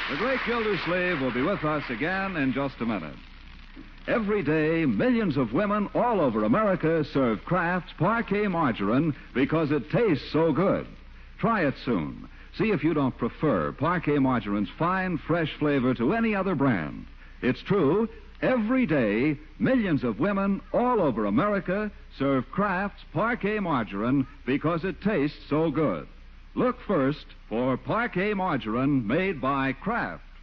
The great Gildersleeve will be with us again in just a minute. Every day, millions of women all over America serve Kraft's Parquet Margarine because it tastes so good. Try it soon. See if you don't prefer Parquet Margarine's fine, fresh flavor to any other brand. It's true, every day, millions of women all over America serve Kraft's Parquet Margarine because it tastes so good. Look first for Parquet Margarine made by Kraft.